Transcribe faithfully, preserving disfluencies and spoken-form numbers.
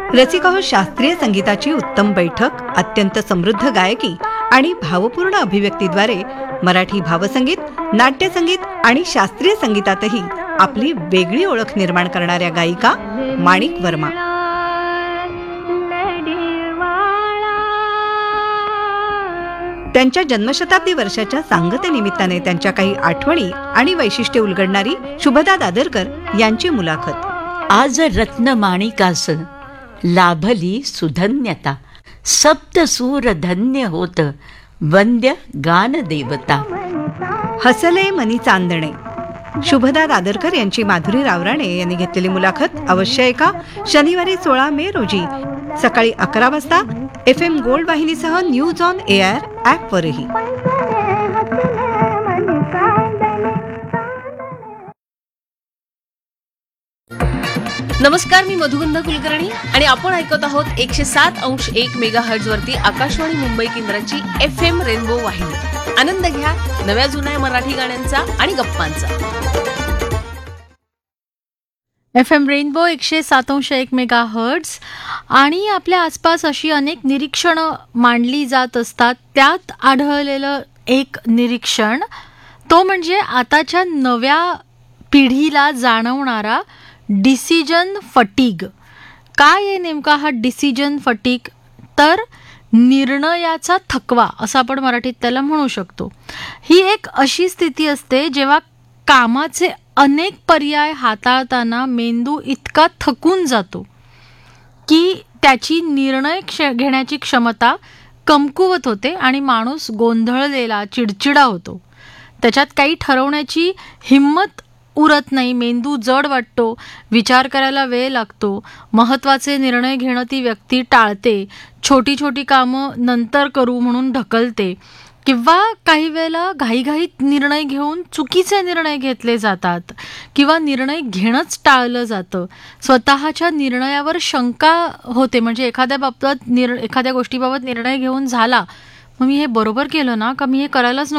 रसिका हो शास्त्रीय संगीताची उत्तम बैठक, अत्यंत समृद्ध गायकी आणि भावपूर्ण अभिव्यक्तीद्वारे मराठी भावसंगीत, नाट्यसंगीत आणि शास्त्रीय संगीतातही आपली वेगळी ओळख निर्माण करणाऱ्या गायिका माणिक वर्मा. त्यांच्या जन्मशताब्दी वर्षाच्या सांगतेनिमित्ताने त्यांच्या काही आठवणी आणि वैशिष्ट्ये उलगडणारी शुभदा दादरकर यांची मुलाखत. आज रत्नमाणिकास लाभली सुधन्यता, सप्तसूर धन्य होत वंद्य गान देवता. हसले मनी चांदणे, शुभदा दादरकर यांची माधुरी रावराणे यांनी घेतलेली मुलाखत अवश्य ऐका. शनिवारी सोळा मे रोजी सकाळी अकरा वाजता F M gold वाहिनीसह news on air ॲपवरही. नमस्कार, मी मधुगंध कुलकर्णी आणि आपण ऐकत आहोत एकशे सात अंश एक मेगा हर्ट्झ वरती आकाशवाणी मुंबई केंद्राची एफ एम रेनबो वाहिनी. आनंद घ्या नव्या जुन्या मराठी गाण्यांचा आणि गप्पांचा. एफ एम रेनबो एकशे सात अंश एक मेगा हर्ट्झ. आणि आपल्या आसपास अशी अनेक निरीक्षणं मांडली जात असतात. त्यात आढळलेलं एक निरीक्षण तो म्हणजे आताच्या नव्या पिढीला जाणवणारा डिसिजन फटीग. काय आहे नेमका हा डिसिजन फटीग? तर निर्णयाचा थकवा असं आपण मराठीत त्याला म्हणू शकतो. ही एक अशी स्थिती असते जेव्हा कामाचे अनेक पर्याय हाताळताना मेंदू इतका थकून जातो की त्याची निर्णय क्ष घेण्याची क्षमता कमकुवत होते आणि माणूस गोंधळलेला, चिडचिडा होतो. त्याच्यात काही ठरवण्याची हिंमत उरत नाही, मेंदू जड वाटतो, विचार करायला वेळ लागतो, महत्त्वाचे निर्णय घेणं ती व्यक्ती टाळते, छोटी छोटी कामं नंतर करू म्हणून ढकलते किंवा काही वेळेला घाईघाईत निर्णय घेऊन चुकीचे निर्णय घेतले जातात किंवा निर्णय घेणंच टाळलं जातं. स्वतःच्या निर्णयावर शंका होते, म्हणजे एखाद्या बाबतीत निर एखाद्या गोष्टीबाबत निर्णय घेऊन झाला, मग मी हे बरोबर केलं ना, का मी हे करायलाच